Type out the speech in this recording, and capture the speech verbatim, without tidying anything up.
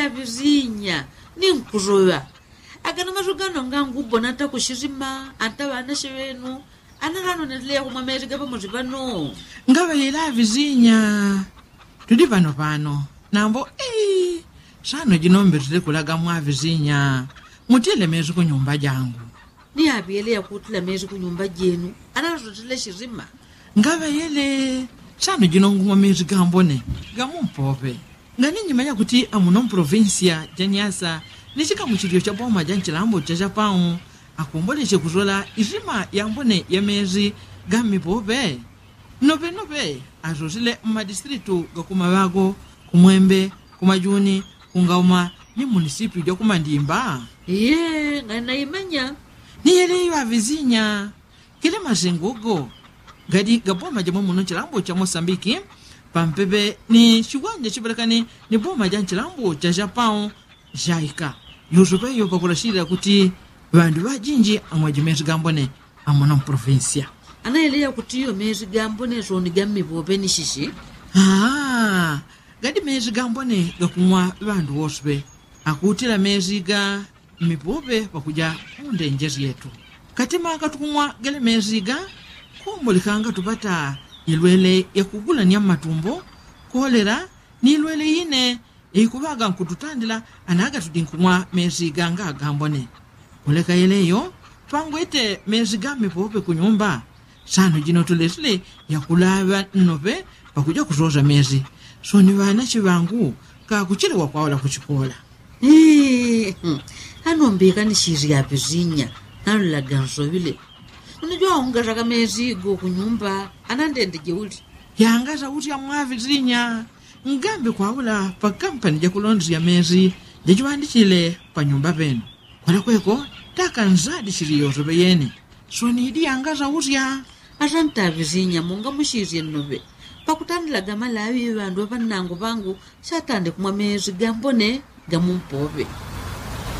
ya vizinya ninkuzoya akana mazugano ngangu bonata kushirima anta bana shevenu anarano netlea kuma mezi gaba muzibano ngaba yela vizinya tudi pano pano nambo eh shano jinomberile kulaga mwa vizinya mutile mezi ku nyumba jangu ni abiyele yakutula mezi ku nyumba jenu anarotile shirima ngaba yele shano jinongu mezi gambone gamumpope ngani nyimanya kuti amuno provincia janyasa nishika muchirio cha boma janchilambo cha Japão akumbole chekuzola izima yambone ya mezi gamipope nope nope azozile madistritu gakumabago kumwembe kumajuni kungauma ni municipio ya kumandimba ye ngana imanya ni yele iwa vizinya kile mazengugo gadi gaboma jamo muno chilambo cha Mosambiki pampebe ni shiwanja chibalakani ni boma ja chilambo cha Japão jaika yozope yo pakulashira kuti bandu bajinji amwajimezi gambone amono provincia anaeleya kuti yo mezi gambone zoni gamipope ni shishi ah gadi mezi gambone gakumwa bandu wosbe akutira mezi ga mipope pakuja mundenjezi yetu katima katukumwa gale mezi ga kumbulikanga tupata ilwele yakugula ni matumbo kolera ni ilwele ine ikubaga nkututandila anaga tudinkumwa mezi ganga gambone kuleka yeleyo pangwete mezi gamipope kunyumba sano jino tulesile yakulaba nope pakuja kuzoza mezi so ni bana chibangu ka kuchilewa kwaola kuchikola eh anombeka ni shiri ya vizinya nalula ganso vile unajua ungaza kama mezi go kunyumba anandende jeuli yangaza uti ya mwavizinya ngambe kwaola pa kampani ja kulondri ya mezi jejuandikile pa nyumba penu kwala kweko taka nzadi shiriyo zobe yene so ni idi yangaza uti ya asanta vizinya munga mushiri nobe pakutandila gama lawi bandu banango bangu satande kumwa mezi gambone gamumpope